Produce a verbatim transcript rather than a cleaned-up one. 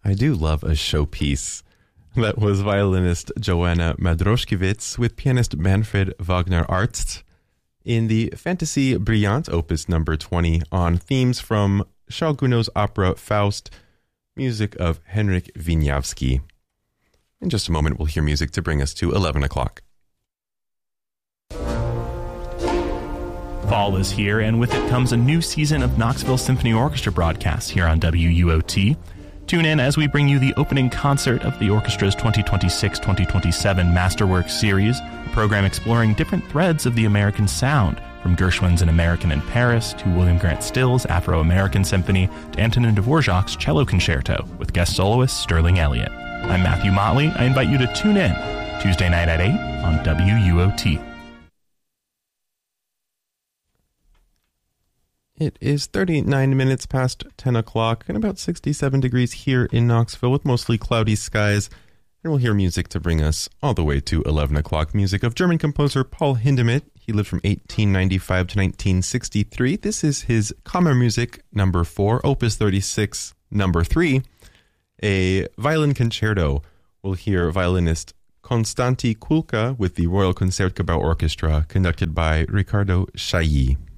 I do love a showpiece. That was violinist Joanna Madroszkiewicz with pianist Manfred Wagner-Arzt in the Fantasie Brillante Opus number twenty on themes from Charles Gounod's opera Faust, music of Henryk Wieniawski. In just a moment, we'll hear music to bring us to eleven o'clock. Fall is here, and with it comes a new season of Knoxville Symphony Orchestra broadcasts here on W U O T. Tune in as we bring you the opening concert of the orchestra's twenty twenty-six twenty twenty-seven Masterworks series, a program exploring different threads of the American sound, from Gershwin's An American in Paris to William Grant Still's Afro-American Symphony to Antonin Dvorak's Cello Concerto with guest soloist Sterling Elliott. I'm Matthew Motley. I invite you to tune in Tuesday night at eight on W U O T. It is thirty-nine minutes past ten o'clock and about sixty-seven degrees here in Knoxville with mostly cloudy skies. And we'll hear music to bring us all the way to eleven o'clock. Music of German composer Paul Hindemith. He lived from eighteen ninety-five to nineteen sixty-three. This is his Kammermusik number four, Opus thirty-six, number three, a violin concerto. We'll hear violinist Konstanty Kulka with the Royal Concertgebouw Orchestra, conducted by Ricardo Chailly.